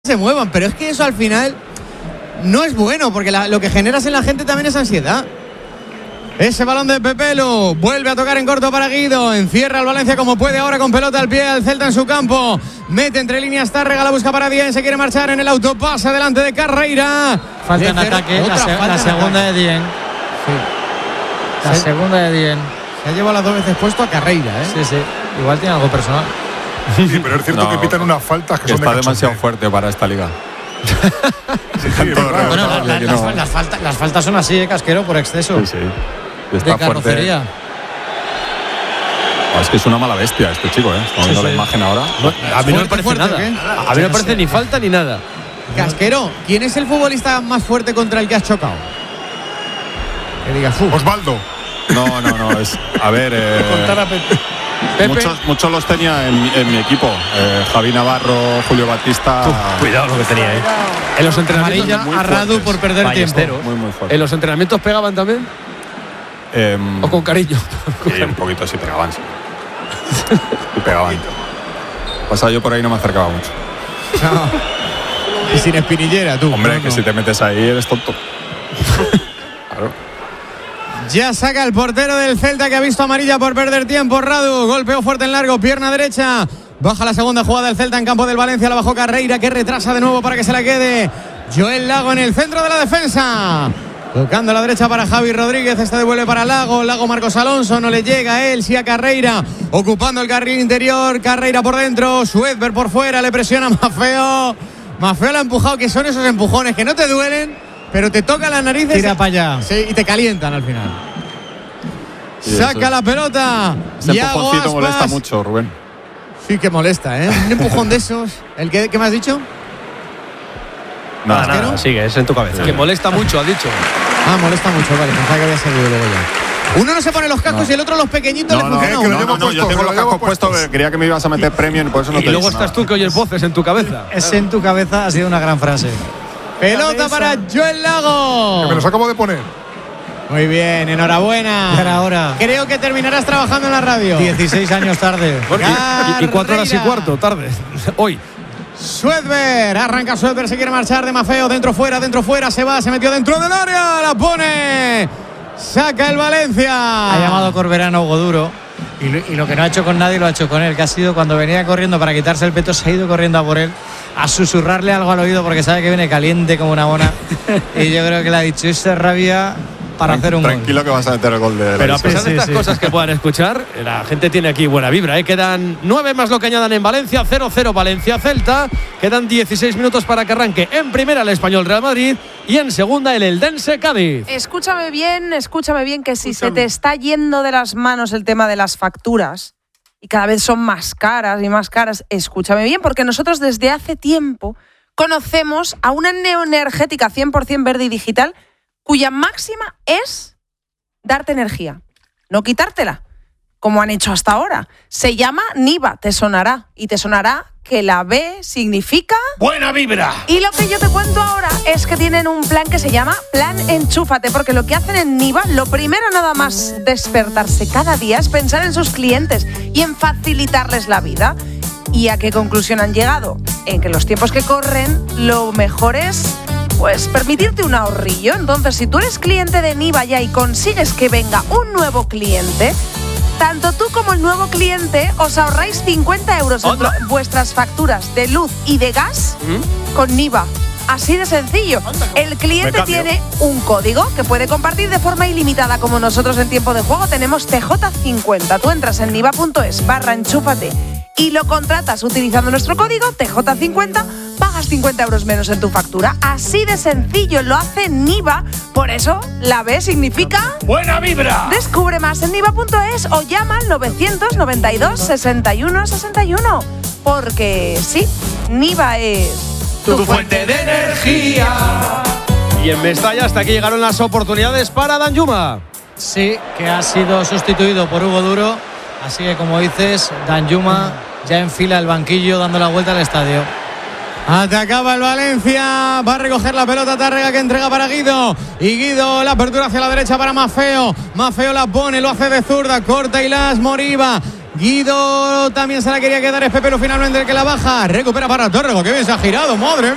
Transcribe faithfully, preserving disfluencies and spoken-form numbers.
se muevan, pero es que eso al final no es bueno, porque la, lo que generas en la gente también es ansiedad. Ese balón de Pepelu vuelve a tocar en corto para Guido, encierra al Valencia como puede ahora con pelota al pie al Celta en su campo, mete entre líneas Tárrega, la busca para Dieng, se quiere marchar en el autopase delante de Carreira. Falta en ataque, la, se, la segunda de Dieng. Sí. La se, segunda de Dieng. Se ha llevado las dos veces puesto a Carreira, ¿eh? Sí, sí. Igual tiene algo personal. Sí, pero es cierto no, que pitan unas faltas que, que son está de demasiado fuerte para esta liga. Sí, sí, bueno, la, la, las, no. las, falta, las faltas son así, ¿eh, Casquero? Por exceso. Sí, sí. Está de carrocería. Oh, es que es una mala bestia este chico, ¿eh? Estamos viendo sí, la sí. imagen ahora. No, a mí no me parece fuerte, nada. ¿Qué? A mí no me parece ni falta ni nada. Casquero, ¿quién es el futbolista más fuerte contra el que has chocado? Que digas, ¡uf! Osvaldo. No, no, no. Es, a ver. Eh, Contar a Pepe. Pepe. Muchos, muchos los tenía en, en mi equipo. Eh, Javi Navarro, Julio Batista. Uf, cuidado lo que tenía, ¿eh? En los entrenamientos a Radu por perder tiempo. Muy, muy fuerte. ¿En los entrenamientos pegaban también? Eh, ¿O con cariño? Sí, un poquito sí pegaban, sí. Y pegaban. Pasa, yo por ahí no me acercaba mucho. No. Y sin espinillera, tú. Hombre, no, que no. si te metes ahí eres tonto. Claro. Ya saca el portero del Celta, que ha visto amarilla por perder tiempo. Radu, golpeó fuerte en largo, pierna derecha. Baja la segunda jugada del Celta en campo del Valencia. La bajó Carreira, que retrasa de nuevo para que se la quede Joel Lago en el centro de la defensa. Tocando a la derecha para Javi Rodríguez, este devuelve para Lago, Lago Marcos Alonso, no le llega a él, sí a Carreira, ocupando el carril interior, Carreira por dentro, Suedberg por fuera, le presiona Maffeo, Maffeo lo ha empujado, que son esos empujones que no te duelen, pero te tocan las narices. Tira para allá. Sí, y te calientan al final. Sí, saca la pelota. Ese empujoncito molesta mucho, Rubén. Sí que molesta, ¿eh? Un empujón de esos. ¿El que, ¿Qué me has dicho? Nada, nada, nada, sigue, es en tu cabeza. Que molesta mucho, ha dicho. Ah, molesta mucho, vale, pensaba que había salido luego ya. Uno no se pone los cascos no. y el otro los pequeñitos no, le no, funcionan. eh, no, no, no, yo tengo los cascos puestos, puestos, creía que me ibas a meter premio y por eso no y te luego digo estás nada. tú que oyes voces en tu cabeza. Es claro. En tu cabeza ha sido una gran frase. Pelota para Joel Lago. Que me los acabo de poner. Muy bien, enhorabuena. Era ahora. Creo que terminarás trabajando en la radio. dieciséis años tarde. y, y cuatro horas y cuarto tarde. Hoy. Suedberg, arranca Suedberg, se quiere marchar de Maffeo, dentro fuera, dentro fuera, se va, se metió dentro del área, la pone, saca el Valencia. Ha llamado Corberán a Hugo Duro y lo, y lo que no ha hecho con nadie lo ha hecho con él, que ha sido cuando venía corriendo para quitarse el peto, se ha ido corriendo a por él, a susurrarle algo al oído porque sabe que viene caliente como una mona y yo creo que le ha dicho esta rabia para hacer un Tranquilo gol. Que vas a meter el gol de Pero a pesar sí, de estas sí, cosas sí. que puedan escuchar, la gente tiene aquí buena vibra, ¿eh? Quedan nueve más lo que añadan en Valencia, cero cero Valencia-Celta. Quedan dieciséis minutos para que arranque en primera el Español Real Madrid y en segunda el Eldense Cádiz. Escúchame bien, escúchame bien, que si escúchame. se te está yendo de las manos el tema de las facturas y cada vez son más caras y más caras, escúchame bien, porque nosotros desde hace tiempo conocemos a una neoenergética cien por ciento verde y digital cuya máxima es darte energía, no quitártela, como han hecho hasta ahora. Se llama Niva, te sonará, y te sonará que la B significa ¡buena vibra! Y lo que yo te cuento ahora es que tienen un plan que se llama Plan Enchúfate, porque lo que hacen en Niva, lo primero nada más despertarse cada día es pensar en sus clientes y en facilitarles la vida. ¿Y a qué conclusión han llegado? En que los tiempos que corren, lo mejor es pues permitirte un ahorrillo. Entonces, si tú eres cliente de Niva ya y consigues que venga un nuevo cliente, tanto tú como el nuevo cliente os ahorráis cincuenta euros en ¿Otra? vuestras facturas de luz y de gas ¿Mm? con Niva. Así de sencillo. El cliente tiene un código que puede compartir de forma ilimitada, como nosotros en Tiempo de Juego tenemos T J cincuenta. Tú entras en niva.es barra enchúfate y lo contratas utilizando nuestro código T J cincuenta, pagas cincuenta euros menos en tu factura. Así de sencillo lo hace Niva. Por eso la B significa ¡buena vibra! Descubre más en niva.es o llama al novecientos noventa y dos sesenta y uno sesenta y uno. Porque sí, Niva es tu, tu fuente de energía. Y en Mestalla hasta aquí llegaron las oportunidades para Danjuma. Sí, que ha sido sustituido por Hugo Duro. Así que, como dices, Danjuma ya enfila el banquillo dando la vuelta al estadio. Atacaba el Valencia, va a recoger la pelota Tárrega, que entrega para Guido, y Guido la apertura hacia la derecha para Maffeo. Maffeo la pone, lo hace de zurda, corta y las Moriba. Guido también se la quería quedar, es Pepelu finalmente el que la baja, recupera para Tárrega, que bien se ha girado, madre mía.